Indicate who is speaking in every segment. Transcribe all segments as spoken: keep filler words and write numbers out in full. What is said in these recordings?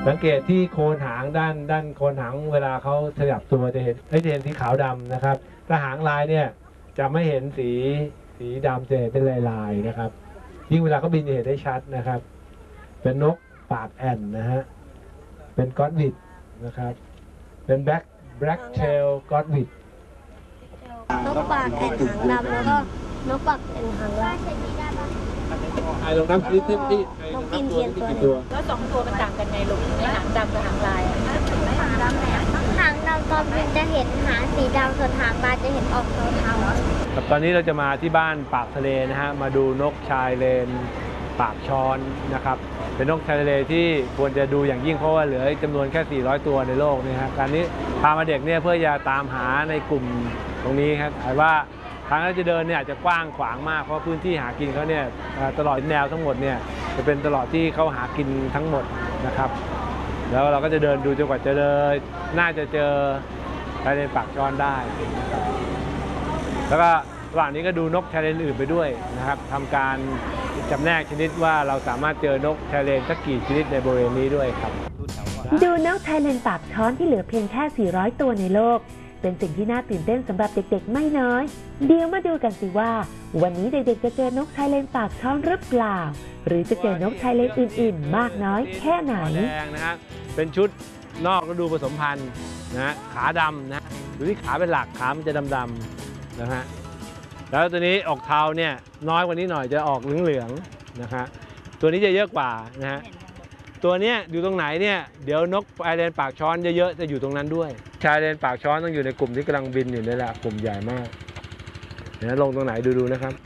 Speaker 1: สังเกตที่โคนหางด้านด้านโคนหางเวลาเขาขยับตัวจะเห็นจะเห็นสีขาวดำนะครับถ้าหางลายเนี่ยจะไม่เห็นสีสีดำจะเห็นเป็นลายๆนะครับยิ่งเวลาเขาบินจะเห็นได้ชัดนะครับเป็นนกปากแอนนะฮะเป็นก็อดวิดนะครับเป็นแบล็คแบล็คเทลก็อดวิด
Speaker 2: นกปากแอนหางดำแล้วก็นกปากแอนหางลาย
Speaker 1: ไอ้ลงน้ำคิดที่
Speaker 2: นกกินเทียนตัว
Speaker 3: แล้วสองตัวมันต่างกันไงลูกในหางดำกับหางลาย
Speaker 2: หางดำเนี่ยหางดำตอนบินจะเห็นหางสีดำส่วนหางลายจะเห็นออกเทาๆ
Speaker 1: ครับตอนนี้เราจะมาที่บ้านปากทะเลนะฮะมาดูนกชายเลนปากช้อนนะครับเป็นนกชายทะเลที่ควรจะดูอย่างยิ่งเพราะว่าเหลือจำนวนแค่สี่ร้อยตัวในโลกนี่ฮะการนี้พามาเด็กเนี่ยเพื่อจะตามหาในกลุ่มตรงนี้ครับแต่ว่าทางที่จะเดินเนี่ยอาจจะกว้างขวางมากเพราะพื้นที่หากินเขาเนี่ยตลอดแนวทั้งหมดเนี่ยจะเป็นตลอดที่เขาหากินทั้งหมดนะครับแล้วเราก็จะเดินดูจนกว่าจะเดินน่าจะเจอชายเลนปากช้อนได้แล้วก็ระหว่างนี้ก็ดูนกชายเลนอื่นไปด้วยนะครับทำการจำแนกชนิดว่าเราสามารถเจอนกชายเลนสักกี่ชนิดในบริเวณนี้ด้วยครับ
Speaker 4: ดูนกชายเลนปากช้อนที่เหลือเพียงแค่สี่ร้อยตัวในโลกเป็นสิ่งที่น่าตื่นเต้นสำหรับเด็กๆไม่น้อยเดี๋ยวมาดูกันสิว่าวันนี้เด็กๆจะเจอนกชายเลนปากช้อนหรือเปล่าหรือจะเจอนกชายเลนอื่นๆมากน้อยแค่ไหน
Speaker 1: แดงนะฮะเป็นชุดนอกฤดูผสมพันธุ์นะขาดำนะดูที่ขาเป็นหลักขามันจะดำๆนะฮะแล้วตัวนี้ออกเทาเนี่ยน้อยกว่านี้หน่อยจะออกเหลืองๆนะฮะตัวนี้จะเยอะกว่านะฮะตัวนี้อยู่ตรงไหนเนี่ยเดี๋ยวนกชายเลนปากช้อนเยอะๆจะอยู่ตรงนั้นด้วยชายเลนปากช้อนต้องอยู่ในกลุ่มที่กำลังบินอยู่นี่แหละกลุ่มใหญ่มากเดี๋ยวลงตรงไหนดูๆนะครับ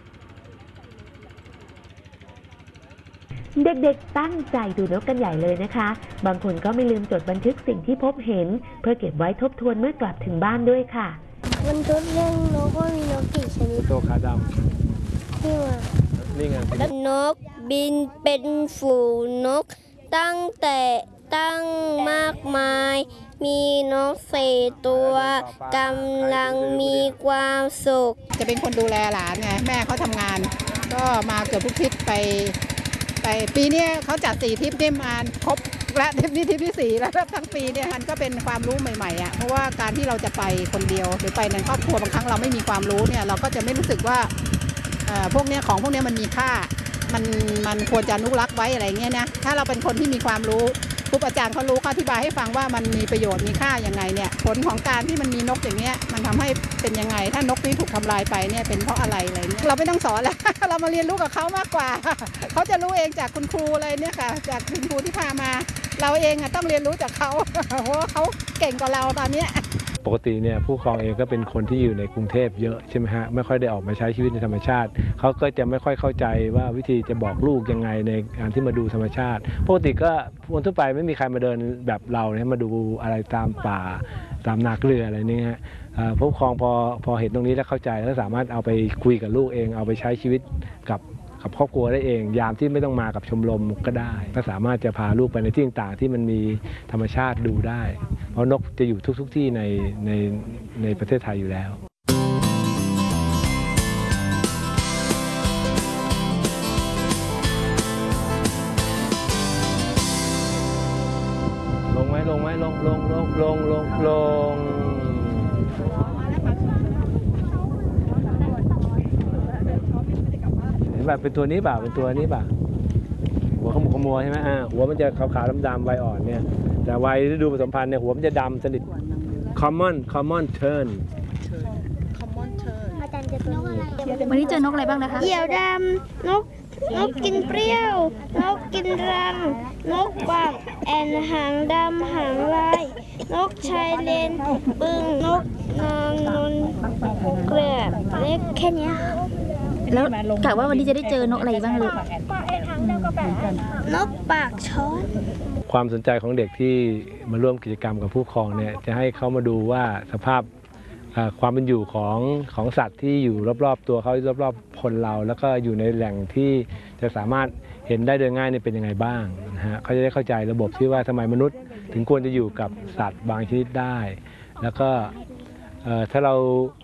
Speaker 4: เด็กๆตั้งใจดูนกกันใหญ่เลยนะคะบางคนก็ไม่ลืมจดบันทึกสิ่งที่พบเห็นเพื่อเก็บไว้ทบทวนเมื่อกลับถึงบ้านด้วยค่ะ
Speaker 2: มันทุกเรื่องนกว่ามีนกกี่ชนิด
Speaker 1: ตัวขาดำ
Speaker 2: ที่ว่า
Speaker 1: นี่ไง
Speaker 2: นกบินเป็นฝูงนกตั้งแต่ตั้งมากมายมีนกสี่ตัวกำลังมีความสุข
Speaker 3: จะเป็นคนดูแลหลานไงแม่เขาทำงานก็มาเกือบทุกทริปไปไปปีนี้เขาจัดสี่ทริปนี่มาครบและทริปนี้ทริปที่สี่แล้วทั้งปีเนี่ยมันก็เป็นความรู้ใหม่ๆอ่ะเพราะว่าการที่เราจะไปคนเดียวหรือไปในครอบครัวบางครั้งเราไม่มีความรู้เนี่ยเราก็จะไม่รู้สึกว่าพวกนี้ของพวกนี้มันมีค่ามันมันควรจะอนุรักษ์ไว้อะไรเงี้ยนะถ้าเราเป็นคนที่มีความรู้ครูอาจารย์เขารู้เขาอธิบายให้ฟังว่ามันมีประโยชน์มีค่ายังไงเนี่ยผลของการที่มันมีนกอย่างเงี้ยมันทำให้เป็นยังไงถ้านกนี้ถูกทำลายไปเนี่ยเป็นเพราะอะไรอะไรเงี้ยเราไม่ต้องสอนแล้ว เรามาเรียนรู้กับเขามากกว่าเขาจะรู้เองจากคุณครูอะไรเนี่ยค่ะจากคุณครูที่พามาเราเองต้องเรียนรู้จากเขาเพราะว่าเขาเก่งกว่าเราตอนนี้
Speaker 1: ปกติเนี่ยผู้ปกครองเองก็เป็นคนที่อยู่ในกรุงเทพเยอะใช่ไหมฮะไม่ค่อยได้ออกมาใช้ชีวิตในธรรมชาติเขาก็จะไม่ค่อยเข้าใจว่าวิธีจะบอกลูกยังไงในการที่มาดูธรรมชาติปกติก็คนทั่วไปไม่มีใครมาเดินแบบเราเนี่ยมาดูอะไรตามป่าตามนาเกลืออะไรนี่ฮะผู้ปกครองพอพอเห็นตรงนี้แล้วเข้าใจแล้วสามารถเอาไปคุยกับลูกเองเอาไปใช้ชีวิตกับกับครอบครัวได้เองยามที่ไม่ต้องมากับชมรมก็ได้ก็สามารถจะพาลูกไปในที่ต่างๆที่มันมีธรรมชาติดูได้เพราะนกจะอยู่ทุกๆที่ในในในประเทศไทยอยู่แล้วลงไหมลงไหมลงลงลงลงลงลงแบบเป็นตัวนี้เปล่าเป็นตัวนี้เปล่าหัวขมุกขมัวใช่ไหมอ่าหัวมันจะขาวๆดำๆใบอ่อนเนี่ยแต่วัยฤดูผสมพันธุ์เนี่ยหัวมันจะดำสนิท common common tern
Speaker 3: common tern
Speaker 2: อาจารย์จะตัวนี้
Speaker 5: วันนี้เจอนกอะไรบ้างนะคะ
Speaker 2: เหยี่ยวดำนกนกกินเปรี้ยวนกกินรังนกปากแอนหางดำหางลายนกชายเลนปึ้งนกนางนนเกลือเล็กแค่นี้
Speaker 5: แล้วกะว่าวันนี้จะได้เจอนกอะไรบ้างลูก
Speaker 2: นกปากช้อน
Speaker 1: ความสนใจของเด็กที่มาร่วมกิจกรรมกับผู้ปกครองเนี่ยจะให้เขามาดูว่าสภาพความเป็นอยู่ของของสัตว์ที่อยู่รอบๆตัวเขารอบๆคนเราแล้วก็อยู่ในแหล่งที่จะสามารถเห็นได้โดยง่ายเนี่ยเป็นยังไงบ้างนะฮะเขาจะได้เข้าใจระบบที่ว่าทำไมมนุษย์ถึงควรจะอยู่กับสัตว์บางชนิดได้แล้วก็ถ้าเรา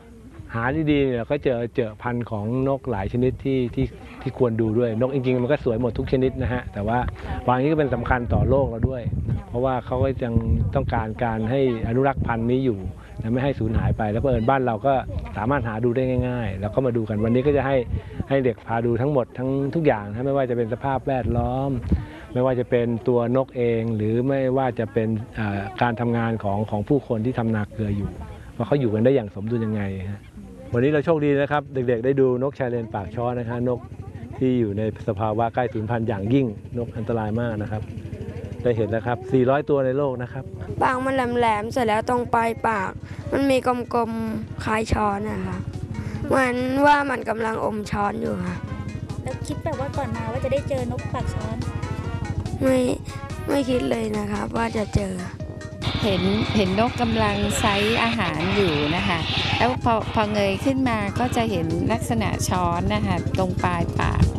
Speaker 1: หาดีๆเนี่ยก็เจอเจอพันธุ์ของนกหลายชนิดที่ที่ที่ควรดูด้วยนกจริงๆมันก็สวยหมดทุกชนิดนะฮะแต่ว่าบางทีก็เป็นสำคัญต่อโลกเราด้วยเพราะว่าเขาก็ยังต้องการการให้อนุรักษ์พันธุ์นี้อยู่และไม่ให้สูญหายไปแล้วเผอิญบ้านเราก็สามารถหาดูได้ง่ายๆแล้วก็มาดูกันวันนี้ก็จะให้ให้เด็กพาดูทั้งหมดทั้งทุกอย่างนะไม่ว่าจะเป็นสภาพแวดล้อมไม่ว่าจะเป็นตัวนกเองหรือไม่ว่าจะเป็นการทำงานของของผู้คนที่ทำนาเกลืออยู่ว่าเขาอยู่กันได้อย่างสมดุลยังไงฮะวันนี้เราโชคดีนะครับเด็กๆได้ดูนกชายเลนปากช้อนนะคะนกที่อยู่ในสภาวะใกล้สูญพันธุ์อย่างยิ่งนกอันตรายมากนะครับได้เห็นแล้วครับสี่ร้อยตัวในโลกนะครับ
Speaker 2: ปากมันแหลมๆเสร็จแล้วตรงปลายปากมันมีกลมๆคล้ายช้อนนะคะเหมือนว่ามันกำลังอมช้อนอยู่ค่ะ
Speaker 5: แล้วคิดแบบว่าก่อนมาว่าจะได้เจอนกปากช้อน
Speaker 2: ไม่ไม่คิดเลยนะครับว่าจะเจอ
Speaker 6: เห็นเห็นนกกำลังไซส์อาหารอยู่นะคะแล้วพอพอเงยขึ้นมาก็จะเห็นลักษณะช้อนนะคะตรงปลายปาก